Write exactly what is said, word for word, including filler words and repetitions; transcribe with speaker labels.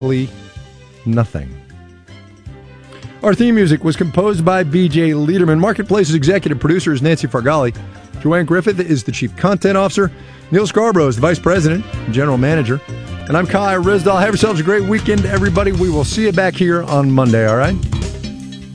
Speaker 1: nothing. Our theme music was composed by B J Liederman. Marketplace's executive producer is Nancy Fargali. Joanne Griffith is the chief content officer. Neil Scarborough is the vice president and general manager. And I'm Kai Rizdal. Have yourselves a great weekend, everybody. We will see you back here on Monday, all right?